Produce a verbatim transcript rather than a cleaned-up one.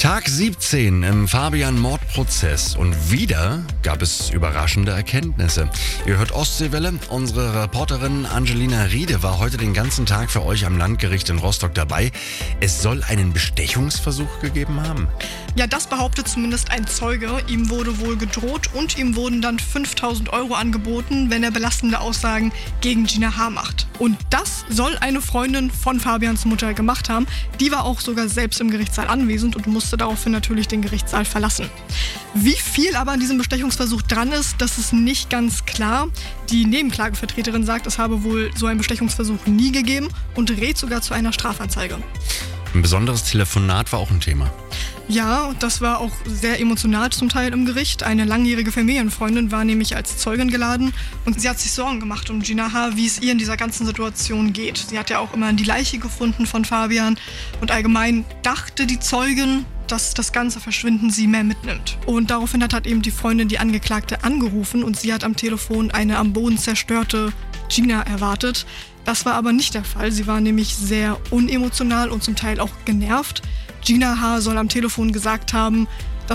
Tag siebzehn im Fabian-Mordprozess und wieder gab es überraschende Erkenntnisse. Ihr hört Ostseewelle, unsere Reporterin Angelina Riede war heute den ganzen Tag für euch am Landgericht in Rostock dabei. Es soll einen Bestechungsversuch gegeben haben. Ja, das behauptet zumindest ein Zeuge. Ihm wurde wohl gedroht und ihm wurden dann fünftausend Euro angeboten, wenn er belastende Aussagen gegen Gina H. macht. Und das soll eine Freundin von Fabians Mutter gemacht haben. Die war auch sogar selbst im Gerichtssaal anwesend und musste daraufhin natürlich den Gerichtssaal verlassen. Wie viel aber an diesem Bestechungsversuch dran ist, das ist nicht ganz klar. Die Nebenklagevertreterin sagt, es habe wohl so einen Bestechungsversuch nie gegeben und rät sogar zu einer Strafanzeige. Ein besonderes Telefonat war auch ein Thema. Ja, das war auch sehr emotional zum Teil im Gericht. Eine langjährige Familienfreundin war nämlich als Zeugin geladen und sie hat sich Sorgen gemacht um Gina H., wie es ihr in dieser ganzen Situation geht. Sie hat ja auch immer die Leiche gefunden von Fabian und allgemein dachte die Zeugin, dass das ganze Verschwinden sie mehr mitnimmt. Und daraufhin hat halt eben die Freundin die Angeklagte angerufen und sie hat am Telefon eine am Boden zerstörte Gina erwartet. Das war aber nicht der Fall. Sie war nämlich sehr unemotional und zum Teil auch genervt. Gina H. soll am Telefon gesagt haben,